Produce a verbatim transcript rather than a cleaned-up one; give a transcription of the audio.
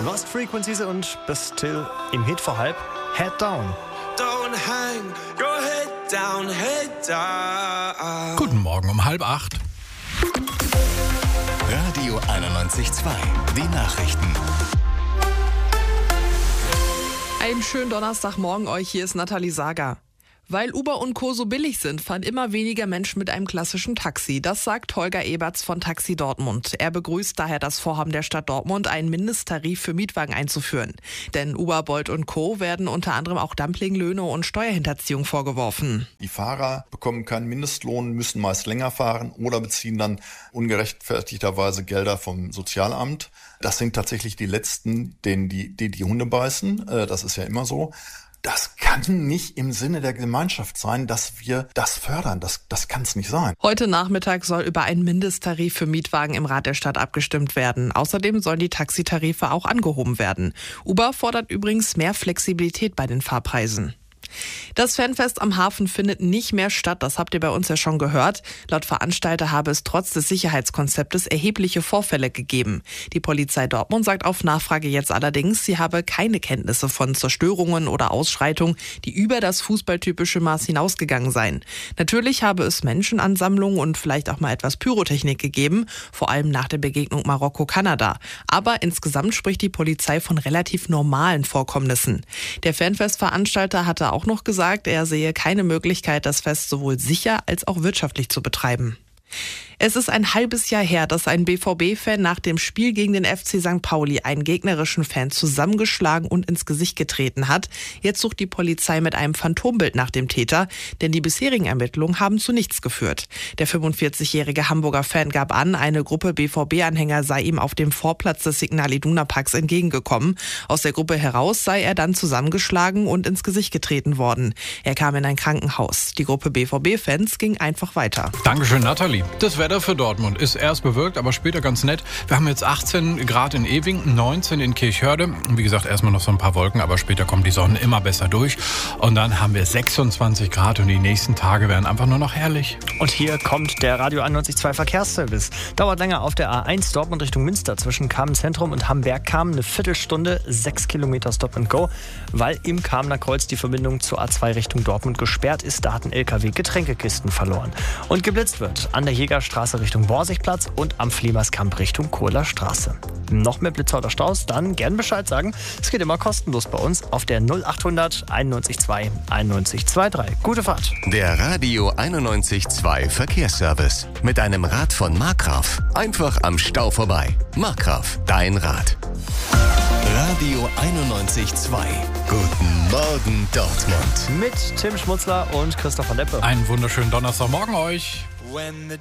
Lost Frequencies und But Still im Hit vor halb. Head Down. Don't hang your head down, head down. Guten Morgen um halb acht. Radio einundneunzig Komma zwei, die Nachrichten. Einen schönen Donnerstagmorgen euch, hier ist Nathalie Sager. Weil Uber und Co. so billig sind, fahren immer weniger Menschen mit einem klassischen Taxi. Das sagt Holger Eberts von Taxi Dortmund. Er begrüßt daher das Vorhaben der Stadt Dortmund, einen Mindesttarif für Mietwagen einzuführen. Denn Uber, Bolt und Co. werden unter anderem auch Dumpinglöhne und Steuerhinterziehung vorgeworfen. Die Fahrer bekommen keinen Mindestlohn, müssen meist länger fahren oder beziehen dann ungerechtfertigterweise Gelder vom Sozialamt. Das sind tatsächlich die Letzten, denen die, die, die Hunde beißen. Das ist ja immer so. Das kann nicht im Sinne der Gemeinschaft sein, dass wir das fördern. Das, das kann es nicht sein. Heute Nachmittag soll über einen Mindesttarif für Mietwagen im Rat der Stadt abgestimmt werden. Außerdem sollen die Taxitarife auch angehoben werden. Uber fordert übrigens mehr Flexibilität bei den Fahrpreisen. Das Fanfest am Hafen findet nicht mehr statt, das habt ihr bei uns ja schon gehört. Laut Veranstalter habe es trotz des Sicherheitskonzeptes erhebliche Vorfälle gegeben. Die Polizei Dortmund sagt auf Nachfrage jetzt allerdings, sie habe keine Kenntnisse von Zerstörungen oder Ausschreitungen, die über das fußballtypische Maß hinausgegangen seien. Natürlich habe es Menschenansammlungen und vielleicht auch mal etwas Pyrotechnik gegeben, vor allem nach der Begegnung Marokko-Kanada. Aber insgesamt spricht die Polizei von relativ normalen Vorkommnissen. Der Fanfestveranstalter hatte auch noch gesagt, er sehe keine Möglichkeit, das Fest sowohl sicher als auch wirtschaftlich zu betreiben. Es ist ein halbes Jahr her, dass ein B V B-Fan nach dem Spiel gegen den F C Sankt Pauli einen gegnerischen Fan zusammengeschlagen und ins Gesicht getreten hat. Jetzt sucht die Polizei mit einem Phantombild nach dem Täter, denn die bisherigen Ermittlungen haben zu nichts geführt. Der fünfundvierzigjährige Hamburger Fan gab an, eine Gruppe B V B-Anhänger sei ihm auf dem Vorplatz des Signal Iduna Parks entgegengekommen. Aus der Gruppe heraus sei er dann zusammengeschlagen und ins Gesicht getreten worden. Er kam in ein Krankenhaus. Die Gruppe B V B-Fans ging einfach weiter. Dankeschön, Nathalie. Das Wetter für Dortmund ist erst bewölkt, aber später ganz nett. Wir haben jetzt achtzehn Grad in Ewing, neunzehn in Kirchhörde. Wie gesagt, erstmal noch so ein paar Wolken, aber später kommt die Sonne immer besser durch. Und dann haben wir sechsundzwanzig Grad und die nächsten Tage werden einfach nur noch herrlich. Und hier kommt der Radio einundneunzig Komma zwei Verkehrsservice. Dauert länger auf der A eins Dortmund Richtung Münster zwischen Kamen-Zentrum und Hamberg-Kamen. Eine Viertelstunde, sechs Kilometer Stop and Go, weil im Kamener Kreuz die Verbindung zur A zwei Richtung Dortmund gesperrt ist. Da hat ein L K W Getränkekisten verloren. Und geblitzt wird an der Jägerstraße Richtung Borsigplatz und am Flimerskamp Richtung Kohler Straße. Noch mehr Blitzer oder Staus? Dann gern Bescheid sagen. Es geht immer kostenlos bei uns auf der null achthundert einundneunzig Komma zwei einundneunzig Komma zweiundzwanzig. Gute Fahrt. Der Radio einundneunzig Komma zwei Verkehrsservice. Mit einem Rad von Markgraf. Einfach am Stau vorbei. Markgraf, dein Rad. Radio einundneunzig Komma zwei. Guten Morgen, Dortmund. Mit Tim Schmutzler und Christopher Leppe. Einen wunderschönen Donnerstagmorgen euch. When the